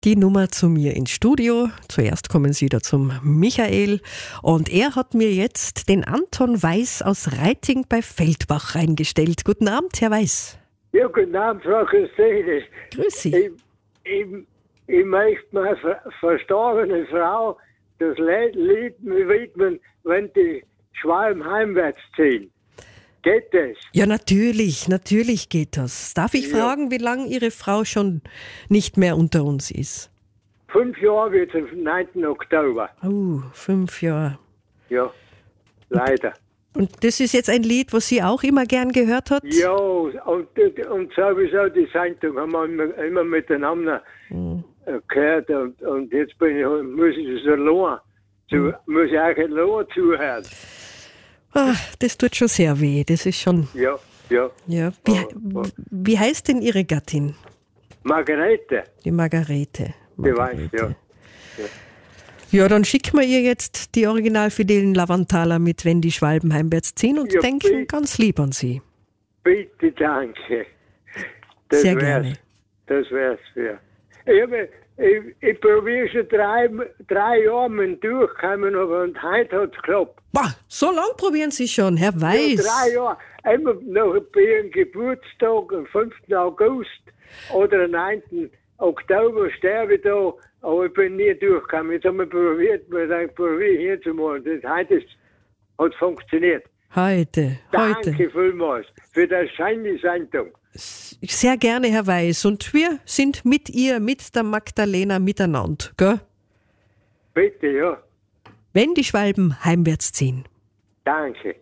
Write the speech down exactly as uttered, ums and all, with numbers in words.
Die Nummer zu mir ins Studio. Zuerst kommen Sie da zum Michael und er hat mir jetzt den Anton Weiß aus Reiting bei Feldbach reingestellt. Guten Abend, Herr Weiß. Ja, guten Abend, Frau Christine. Grüß Sie. Ich, ich, ich möchte meiner ver verstorbenen Frau das Lied widmen, wenn die Schwalben heimwärts ziehen. Geht das? Ja, natürlich, natürlich geht das. Darf ich Ja. fragen, wie lange Ihre Frau schon nicht mehr unter uns ist? Fünf Jahre wird es am neunten Oktober. Oh, fünf Jahre. Ja, leider. Und das ist jetzt ein Lied, was sie auch immer gern gehört hat? Ja, und, und sowieso die Sendung haben wir immer, immer miteinander Mhm. gehört. Und, und jetzt bin ich, muss ich das allein, zu, Mhm. muss ich auch allein zuhören. Ah, das tut schon sehr weh. Das ist schon. Ja, ja. Ja. Wie, Oh, oh. wie heißt denn Ihre Gattin? Margarete, Die Margarete. die weiß, Margarete. ja. Ja, dann schicken wir ihr jetzt die originalfidelen Lavantaler mit, wenn die Schwalben heimwärts ziehen und Ja, denken bitte. ganz lieb an Sie. Bitte, danke. Das Sehr wär's. gerne. Das wär's für. Ich, hab- ich, ich probiere schon drei, drei Jahre mit durchkommen, aber und heute hat es geklappt. Boah, so lang probieren Sie schon, Herr Ja, Weiß. drei Jahre. Immer noch bei ihrem Geburtstag, am fünften August oder am neunten Oktober sterbe ich da, aber ich bin nie durchgekommen. Jetzt haben wir probiert, wir sagen, probiere hier zu machen. Das heute hat funktioniert. Heute, heute. Danke vielmals für das schöne Sendung. Sehr gerne, Herr Weiß. Und wir sind mit ihr, mit der Magdalena miteinander, gell? Bitte, ja. Wenn die Schwalben heimwärts ziehen. Danke.